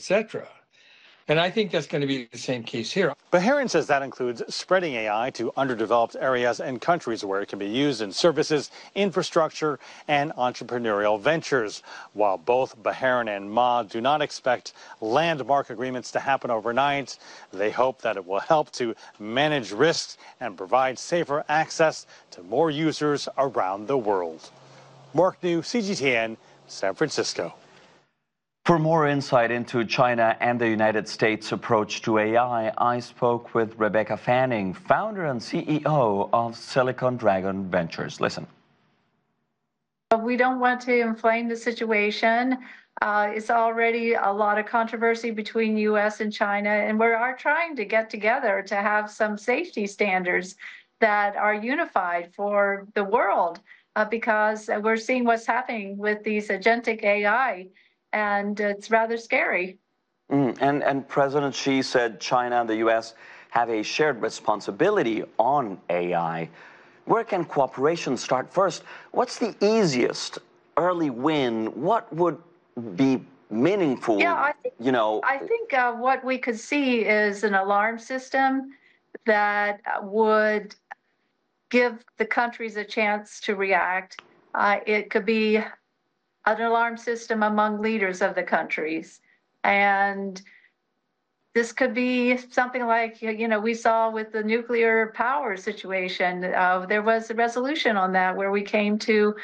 etc. And I think that's going to be the same case here. Beharin says that includes spreading AI to underdeveloped areas and countries where it can be used in services, infrastructure, and entrepreneurial ventures. While both Beharin and Ma do not expect landmark agreements to happen overnight, they hope that it will help to manage risks and provide safer access to more users around the world. Mark New, CGTN, San Francisco. For more insight into China and the United States' approach to AI, I spoke with Rebecca Fanning, founder and CEO of Silicon Dragon Ventures. Listen. We don't want to inflame the situation. It's already a lot of controversy between U.S. and China, and we are trying to get together to have some safety standards that are unified for the world, because we're seeing what's happening with these agentic AI. And it's rather scary. And President Xi said China and the U.S. have a shared responsibility on AI. Where can cooperation start first? What's the easiest early win? What would be meaningful? Yeah, I think what we could see is an alarm system that would give the countries a chance to react. It could be an alarm system among leaders of the countries. And this could be something like, we saw with the nuclear power situation. There was a resolution on that where we came to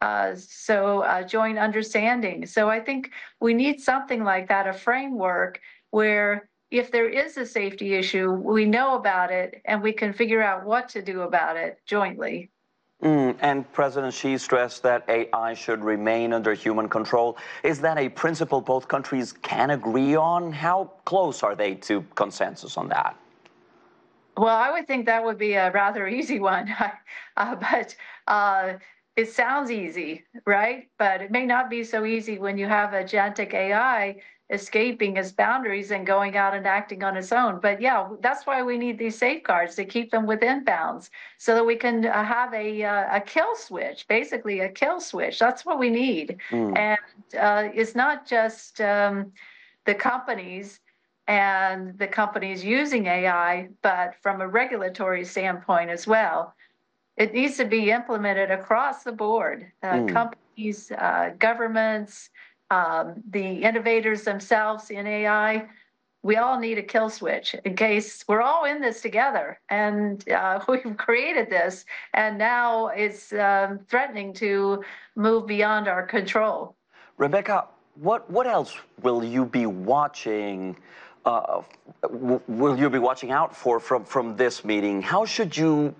joint understanding. So I think we need something like that, a framework where if there is a safety issue, we know about it and we can figure out what to do about it jointly. And President Xi stressed that AI should remain under human control. Is that a principle both countries can agree on? How close are they to consensus on that? Well, I would think that would be a rather easy one, but it sounds easy, right? But it may not be so easy when you have agentic AI escaping its boundaries and going out and acting on its own. But yeah, that's why we need these safeguards to keep them within bounds so that we can have a kill switch, basically a kill switch. That's what we need. And it's not just the companies and the companies using AI, but from a regulatory standpoint as well. It needs to be implemented across the board. Companies, governments, the innovators themselves in AI, we all need a kill switch in case we're all in this together. And we've created this, and now it's threatening to move beyond our control. Rebecca, what else will you be watching? Will you be watching out for from this meeting? How would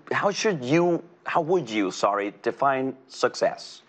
you define success?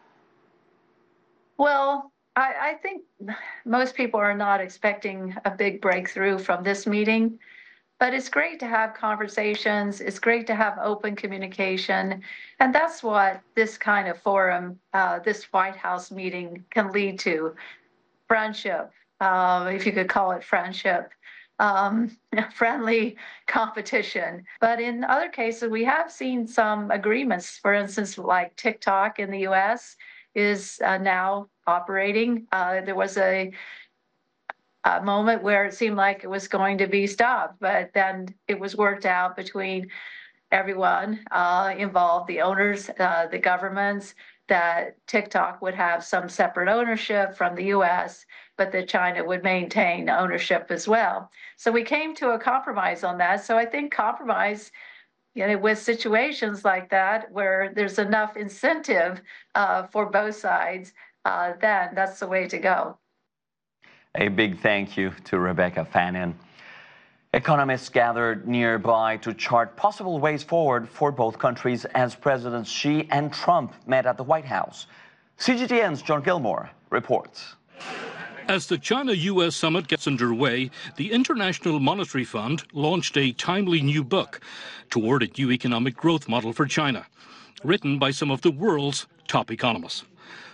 Well, I think most people are not expecting a big breakthrough from this meeting, but it's great to have conversations. It's great to have open communication. And that's what this kind of forum, this White House meeting can lead to. Friendship, if you could call it friendship, friendly competition. But in other cases, we have seen some agreements. For instance, like TikTok in the U.S. is now operating. There was a moment where it seemed like it was going to be stopped, but then it was worked out between everyone involved, the owners, the governments, that TikTok would have some separate ownership from the U.S., but that China would maintain ownership as well. So we came to a compromise on that. So I think compromise, with situations like that where there's enough incentive for both sides, then that's the way to go. A big thank you to Rebecca Fanning. Economists gathered nearby to chart possible ways forward for both countries as Presidents Xi and Trump met at the White House. CGTN's John Gilmore reports. As the China-U.S. summit gets underway, the International Monetary Fund launched a timely new book toward a new economic growth model for China, written by some of the world's top economists.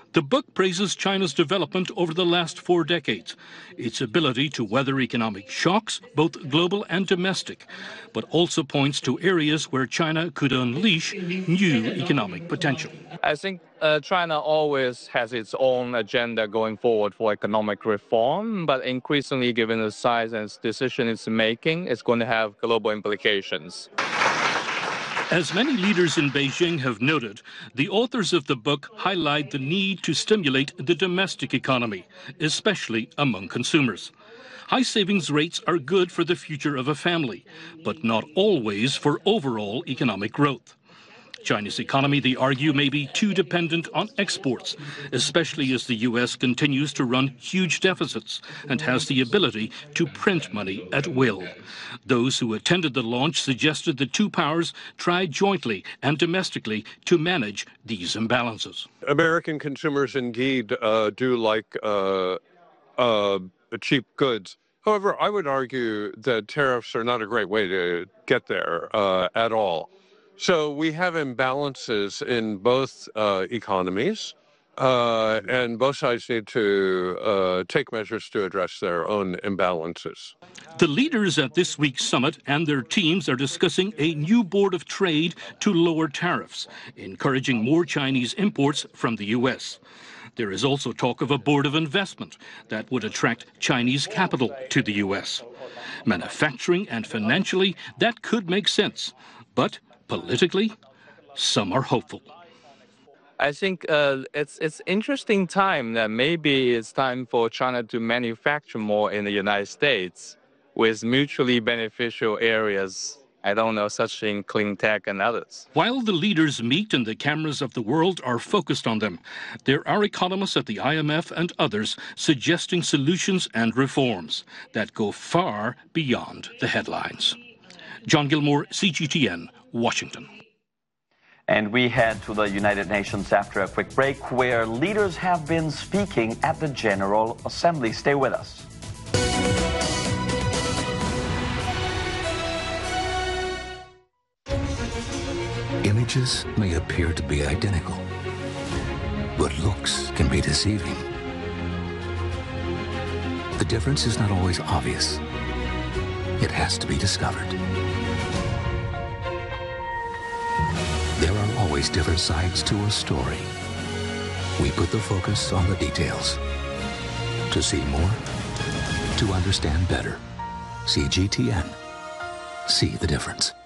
The book praises China's development over the last 4 decades, its ability to weather economic shocks, both global and domestic, but also points to areas where China could unleash new economic potential. I think China always has its own agenda going forward for economic reform, but increasingly, given the size and decision it's making, it's going to have global implications. As many leaders in Beijing have noted, the authors of the book highlight the need to stimulate the domestic economy, especially among consumers. High savings rates are good for the future of a family, but not always for overall economic growth. China's economy, they argue, may be too dependent on exports, especially as the U.S. continues to run huge deficits and has the ability to print money at will. Those who attended the launch suggested the two powers try jointly and domestically to manage these imbalances. American consumers indeed do like cheap goods. However, I would argue that tariffs are not a great way to get there at all. So we have imbalances in both economies, and both sides need to take measures to address their own imbalances. The leaders at this week's summit and their teams are discussing a new board of trade to lower tariffs, encouraging more Chinese imports from the U.S. There is also talk of a board of investment that would attract Chinese capital to the U.S. Manufacturing and financially, that could make sense, but politically, some are hopeful. I think it's interesting time that maybe it's time for China to manufacture more in the United States with mutually beneficial areas, I don't know, such in clean tech and others. While the leaders meet and the cameras of the world are focused on them, there are economists at the IMF and others suggesting solutions and reforms that go far beyond the headlines. John Gilmore, CGTN, Washington. And we head to the United Nations after a quick break, where leaders have been speaking at the General Assembly. Stay with us. Images may appear to be identical, but looks can be deceiving. The difference is not always obvious. It has to be discovered. There are always different sides to a story. We put the focus on the details. To see more, to understand better. CGTN. See the difference.